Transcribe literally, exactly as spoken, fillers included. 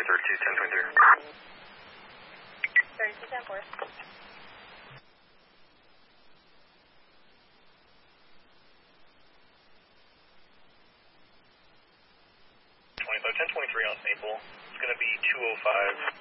thirty-two ten twenty-three. thirty-two ten four. twenty-five ten twenty-three on Maple. It's going to be two oh five.